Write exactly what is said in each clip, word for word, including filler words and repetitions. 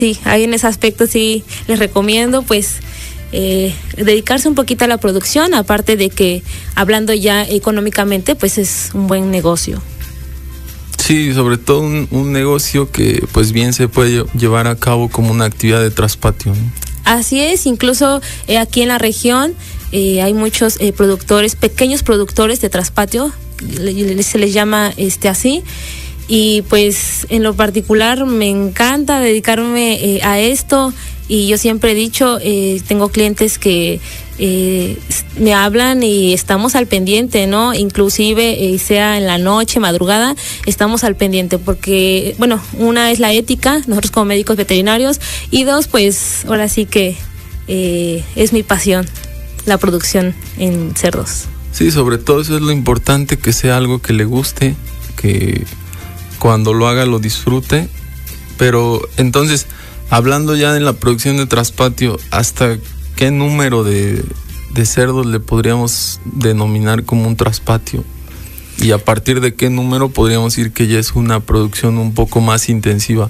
Sí, ahí en ese aspecto sí les recomiendo pues eh, dedicarse un poquito a la producción, aparte de que hablando ya económicamente pues es un buen negocio. Sí, sobre todo un, un negocio que pues bien se puede llevar a cabo como una actividad de traspatio, ¿no? Así es, incluso eh, aquí en la región eh, hay muchos eh, productores, pequeños productores de traspatio, le, se les llama este así. Y pues en lo particular me encanta dedicarme eh, a esto, y yo siempre he dicho, eh, tengo clientes que eh, me hablan y estamos al pendiente, ¿no? Inclusive eh, sea en la noche, madrugada, estamos al pendiente porque, bueno, una es la ética, nosotros como médicos veterinarios, y dos, pues ahora sí que eh, es mi pasión, la producción en cerdos. Sí, sobre todo eso es lo importante, que sea algo que le guste, que cuando lo haga lo disfrute. Pero entonces, hablando ya de la producción de traspatio, ¿hasta qué número de, de cerdos le podríamos denominar como un traspatio? Y a partir de qué número podríamos decir que ya es una producción un poco más intensiva.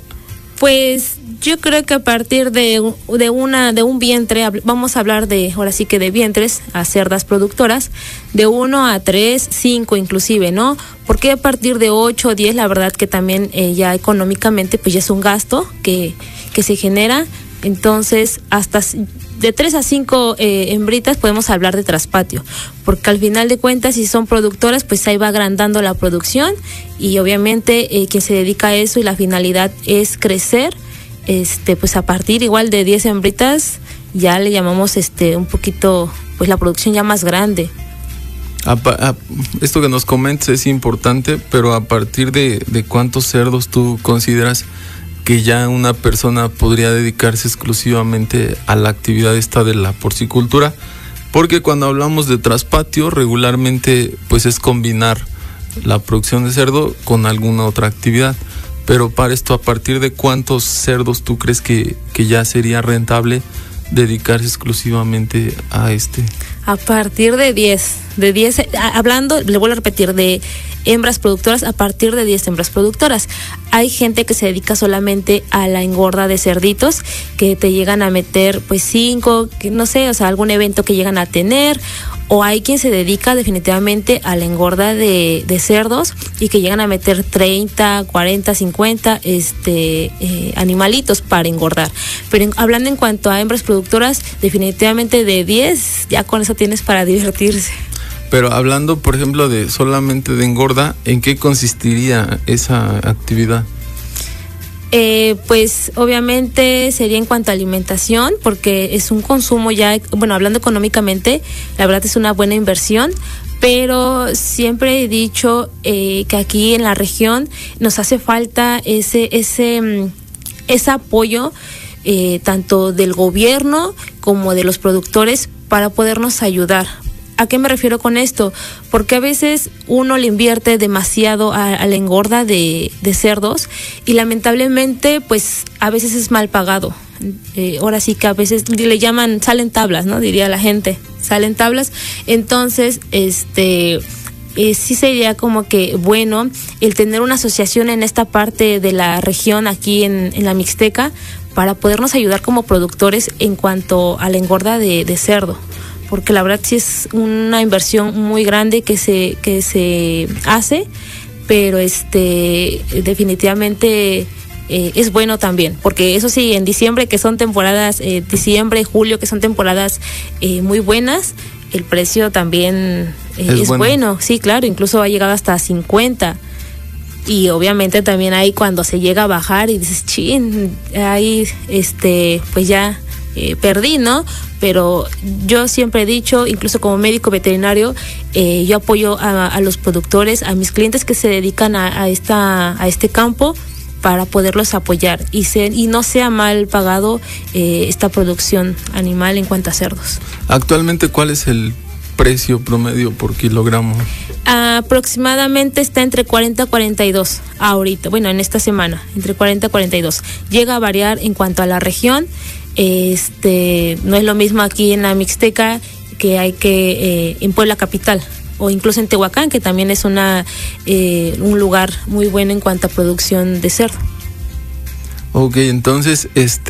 Pues yo creo que a partir de, de una de un vientre, vamos a hablar de, ahora sí que de vientres a cerdas productoras, de uno a tres, cinco inclusive, ¿no? Porque a partir de ocho o diez, la verdad que también eh, ya económicamente pues ya es un gasto que, que se genera. Entonces, hasta de tres a cinco eh, hembritas podemos hablar de traspatio, porque al final de cuentas, si son productoras, pues ahí va agrandando la producción, y obviamente eh, quien se dedica a eso y la finalidad es crecer, este pues a partir igual de diez hembritas ya le llamamos este un poquito pues la producción ya más grande. A, a, esto que nos comentas es importante, pero a partir de, de cuántos cerdos tú consideras que ya una persona podría dedicarse exclusivamente a la actividad esta de la porcicultura, porque cuando hablamos de traspatio regularmente pues es combinar la producción de cerdo con alguna otra actividad. Pero para esto, ¿a partir de cuántos cerdos tú crees que, que ya sería rentable dedicarse exclusivamente a este? A partir de diez, de diez, hablando, le vuelvo a repetir, de hembras productoras, a partir de diez hembras productoras. Hay gente que se dedica solamente a la engorda de cerditos, que te llegan a meter pues cinco, que no sé, o sea, algún evento que llegan a tener, o hay quien se dedica definitivamente a la engorda de, de cerdos y que llegan a meter treinta, cuarenta, cincuenta este, eh, animalitos para engordar. Pero en, hablando en cuanto a hembras productoras, definitivamente de diez, ya con eso tienes para divertirse. Pero hablando, por ejemplo, de solamente de engorda, ¿en qué consistiría esa actividad? Eh, pues obviamente sería en cuanto a alimentación, porque es un consumo ya, bueno, hablando económicamente, la verdad es una buena inversión, pero siempre he dicho eh, que aquí en la región nos hace falta ese, ese, ese apoyo eh, tanto del gobierno como de los productores para podernos ayudar. ¿A qué me refiero con esto? Porque a veces uno le invierte demasiado a, a la engorda de, de cerdos y lamentablemente pues a veces es mal pagado. Eh, ahora sí que a veces le llaman, salen tablas, ¿no? Diría la gente, salen tablas. Entonces, este... Eh, sí sería como que bueno el tener una asociación en esta parte de la región aquí en, en la Mixteca para podernos ayudar como productores en cuanto a la engorda de, de cerdo, porque la verdad sí es una inversión muy grande que se que se hace, pero este definitivamente eh, es bueno también, porque eso sí, en diciembre, que son temporadas, eh, diciembre, julio, que son temporadas eh, muy buenas, el precio también eh, es, es bueno. bueno, sí, claro, incluso ha llegado hasta cincuenta. Y obviamente también hay cuando se llega a bajar y dices, chin, ahí este, pues ya eh, perdí, ¿no? Pero yo siempre he dicho, incluso como médico veterinario, eh, yo apoyo a, a los productores, a mis clientes que se dedican a, a esta, a este campo, para poderlos apoyar y, ser, y no sea mal pagado eh, esta producción animal en cuanto a cerdos. Actualmente, ¿cuál es el precio promedio por kilogramo? Aproximadamente está entre cuarenta a cuarenta y dos ahorita, bueno, en esta semana, entre cuarenta a cuarenta y dos. Llega a variar en cuanto a la región. Este, no es lo mismo aquí en la Mixteca que hay que eh, en Puebla capital, o incluso en Tehuacán, que también es una eh, un lugar muy bueno en cuanto a producción de cerdo. Ok, entonces, este